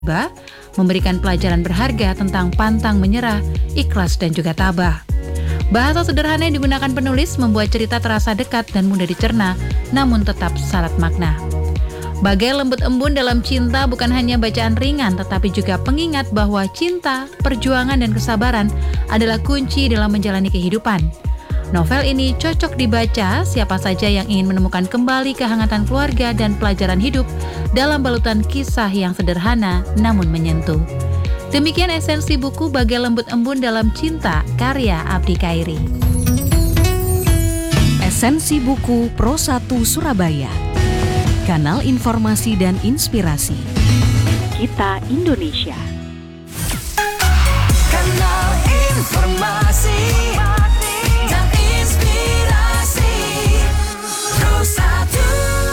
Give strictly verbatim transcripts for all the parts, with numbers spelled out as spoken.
Ba, memberikan pelajaran berharga tentang pantang menyerah, ikhlas dan juga tabah. Bahasa sederhana yang digunakan penulis membuat cerita terasa dekat dan mudah dicerna, namun tetap syarat makna. Bagai lembut embun dalam cinta bukan hanya bacaan ringan, tetapi juga pengingat bahwa cinta, perjuangan dan kesabaran adalah kunci dalam menjalani kehidupan. Novel ini cocok dibaca siapa saja yang ingin menemukan kembali kehangatan keluarga dan pelajaran hidup dalam balutan kisah yang sederhana namun menyentuh. Demikian esensi buku Bagai Lembut Embun Dalam Cinta, karya Abdi Khairi. Esensi buku Pro satu Surabaya. Kanal informasi dan inspirasi. Kita Indonesia. Kanal informasi dan inspirasi Pro satu.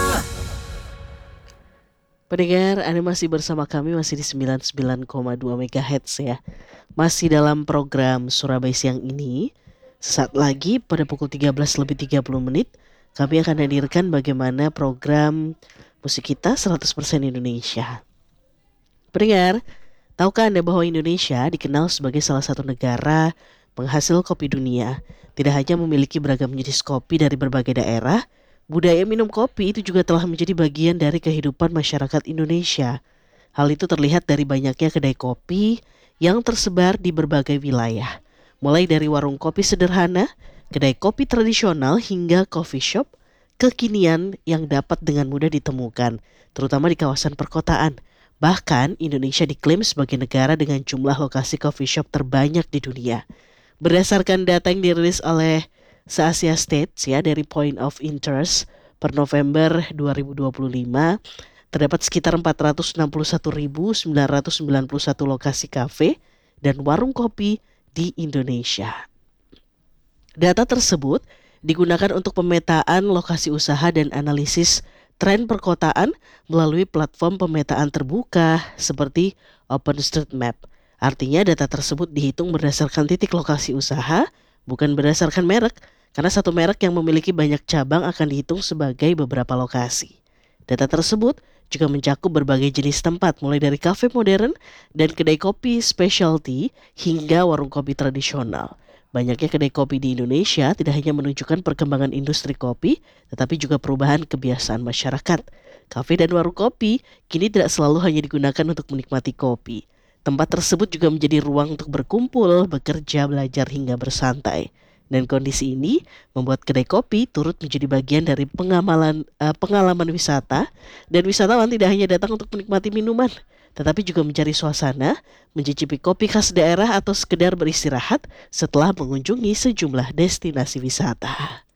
Pendengar, Anda masih bersama kami, masih di sembilan puluh sembilan koma dua megahertz ya. Masih dalam program Surabaya Siang ini. Sesaat lagi pada pukul tiga belas lebih tiga puluh menit kami akan hadirkan bagaimana program musik kita seratus persen Indonesia. Pendengar, tahukah Anda bahwa Indonesia dikenal sebagai salah satu negara penghasil kopi dunia? Tidak hanya memiliki beragam jenis kopi dari berbagai daerah, budaya minum kopi itu juga telah menjadi bagian dari kehidupan masyarakat Indonesia. Hal itu terlihat dari banyaknya kedai kopi yang tersebar di berbagai wilayah. Mulai dari warung kopi sederhana, kedai kopi tradisional hingga coffee shop kekinian yang dapat dengan mudah ditemukan, terutama di kawasan perkotaan. Bahkan Indonesia diklaim sebagai negara dengan jumlah lokasi coffee shop terbanyak di dunia. Berdasarkan data yang dirilis oleh Se-Asia States ya dari Point of Interest per November dua ribu dua puluh lima, terdapat sekitar empat ratus enam puluh satu ribu sembilan ratus sembilan puluh satu lokasi kafe dan warung kopi di Indonesia. Data tersebut digunakan untuk pemetaan lokasi usaha dan analisis tren perkotaan melalui platform pemetaan terbuka seperti OpenStreetMap. Artinya data tersebut dihitung berdasarkan titik lokasi usaha, bukan berdasarkan merek, karena satu merek yang memiliki banyak cabang akan dihitung sebagai beberapa lokasi. Data tersebut juga mencakup berbagai jenis tempat, mulai dari kafe modern dan kedai kopi specialty hingga warung kopi tradisional. Banyaknya kedai kopi di Indonesia tidak hanya menunjukkan perkembangan industri kopi, tetapi juga perubahan kebiasaan masyarakat. Kafe dan warung kopi kini tidak selalu hanya digunakan untuk menikmati kopi. Tempat tersebut juga menjadi ruang untuk berkumpul, bekerja, belajar hingga bersantai. Dan kondisi ini membuat kedai kopi turut menjadi bagian dari pengamalan, uh, pengalaman wisata. Dan wisatawan tidak hanya datang untuk menikmati minuman, tetapi juga mencari suasana, mencicipi kopi khas daerah atau sekedar beristirahat setelah mengunjungi sejumlah destinasi wisata.